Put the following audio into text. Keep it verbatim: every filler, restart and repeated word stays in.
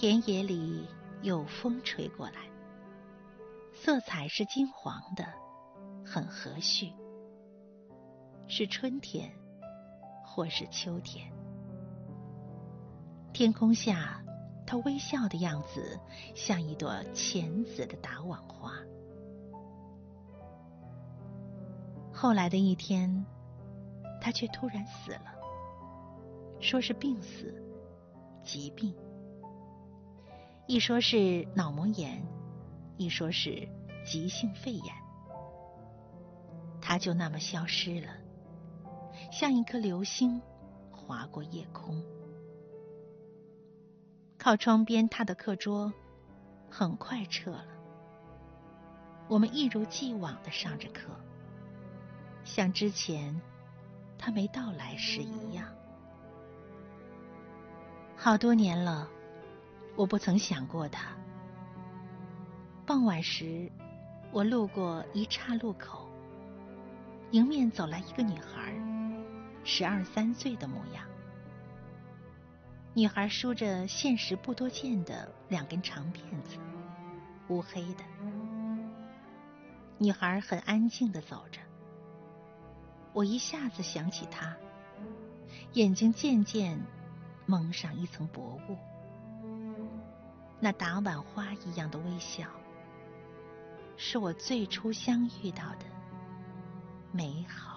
田野里有风吹过来，色彩是金黄的，很和煦，是春天或是秋天。天空下，它微笑的样子像一朵浅紫的打网花。后来的一天，他却突然死了，说是病死，疾病。一说是脑膜炎，一说是急性肺炎。他就那么消失了，像一颗流星划过夜空。靠窗边他的课桌很快撤了，我们一如既往地上着课，像之前他没到来时一样。好多年了，我不曾想过他。傍晚时，我路过一岔路口，迎面走来一个女孩，十二三岁的模样。女孩梳着现时不多见的两根长辫子，乌黑的。女孩很安静地走着，我一下子想起她，眼睛渐渐蒙上一层薄雾。那打碗花一样的微笑，是我最初相遇到的美好。